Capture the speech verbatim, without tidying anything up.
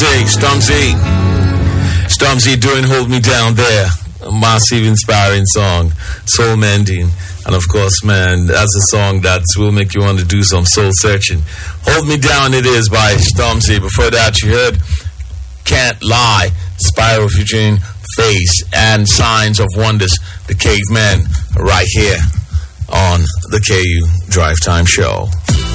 Stormzy. Stormzy doing Hold Me Down there. A massive, inspiring song. Soul mending. And of course, man, that's a song that will make you want to do some soul searching. Hold Me Down it is by Stormzy. Before that, you heard Can't Lie, Spiral featuring Face, and Signs of Wonders, The Cavemen, right here on the K U Drive Time Show.